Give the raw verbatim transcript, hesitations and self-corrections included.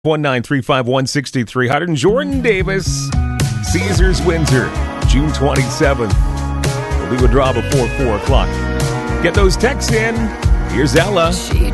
one nine three five one six three zero zero. Jordan Davis, Caesars Windsor, June twenty-seventh. We'll do a draw before four o'clock. Get those texts in. Here's Ella. She